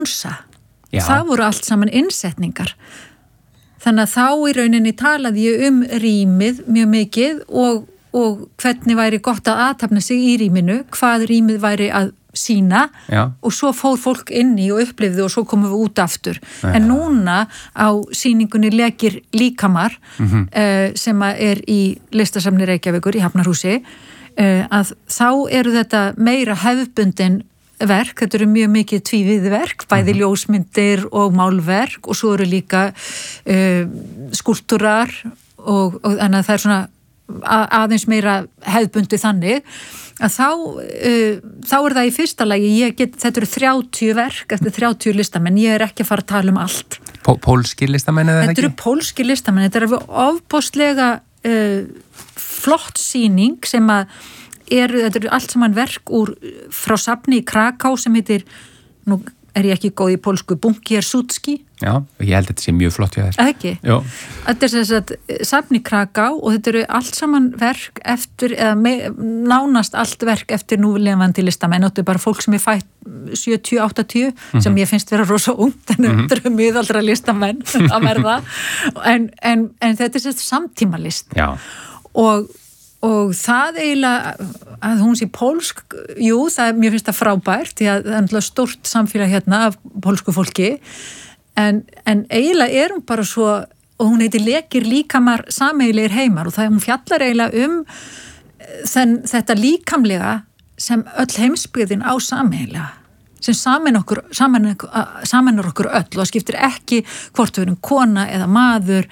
það voru allt saman innsetningar. Þannig að þá í rauninni talaði ég rýmið mjög mikið og hvernig væri gott að athafna sig í rýminu, hvað rýmið væri að sína og svo fór fólk inn í og upplifði og svo komum við út aftur. En núna á sýningunni Lekir líkamar sem í listasafni Reykjavíkur í Hafnarhúsi að þá eru þetta meira hefðbundin verk, þetta eru mjög mikið tvíviðverk, bæði ljósmyndir og málverk og svo eru líka skúlptúrar og þannig að það er svona aðeins meira hefðbundi þannig að þá er það í fyrsta lagi þetta eru 30 verk eftir 30 listamenn, ég er ekki að fara að tala um allt. Pólskir listamenn eða ekki? Þetta eru pólskir listamenn, þetta er ofboðslega flott sýning sem að þetta eru allt saman verk frá safni í Kraká sem heitir, nú er ég ekki góð í pólsku, Bunkiersucki. Já, ég held að þetta sé mjög flott hjá þér. Ekki? Jó. Þetta er þess að safni í Kraká og þetta eru allt saman verk eftir, nánast allt verk eftir núlifandi listamenn, þetta er bara fólk sem er fætt 70-80 sem ég finnst vera rosa ungt en þetta eru miðaldra listamenn að verða en þetta er þess samtímalist. Já. Og það eiginlega að hún sé pólsk, mér finnst það frábært því að það er náttúrulega stórt samfélag hérna af pólsku fólki en eiginlega er hún bara svo og hún heitir Lekir líkamar sameiginlegir heimar og það hún fjallar eiginlega þetta líkamlega sem öll heimsbyggðin á sameiginlega sem sameinar okkur öll og það skiptir ekki hvort við erum kona eða maður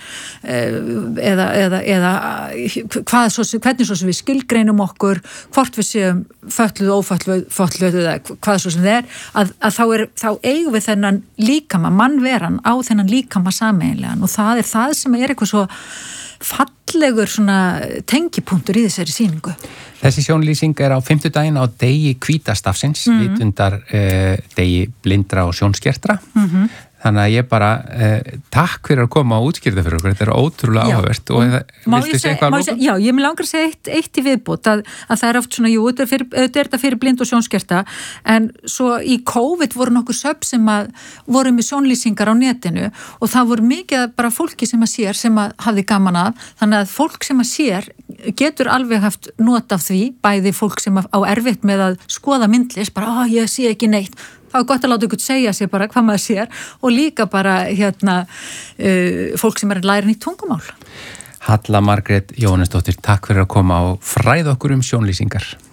eða hvernig svo sem við skilgreinum okkur, hvort við séum fötluð, ófötluð eða hvað svo sem það þá eigum við þennan líkama, mannveran á þennan líkama sameiginlegan og það er það sem er eitthvað svo fallegur svona tengipunktur í þessari sýningu. Þessi sjónlýsing er á 50 daginn á degi hvítastafsins, vitundar degi blindra og sjónskertra. Þannig að ég bara takk fyrir að koma og útskýrða fyrir okkur, þetta er ótrúlega áhugavert og viltu segja eitthvað að lókum? Já, ég vil langar að segja eitt í viðbót að það er oft svona, þetta er þetta fyrir blind og sjónskerta en svo í COVID voru nokkur söfn sem að voru með sjónlýsingar á netinu og það voru mikið bara fólki sem að sér sem að hafði gaman af, þannig að fólk sem að sér getur alveg haft not af því, bæði fólk sem á erfitt með að skoða myndlist, bara ég sé ekki neitt. Það er gott að láta ykkur segja sér bara hvað maður sér og líka bara fólk sem er að læra nýtt tungumál. Halla Margrét Jóhannesdóttir, takk fyrir að koma og fræða okkur sjónlýsingar.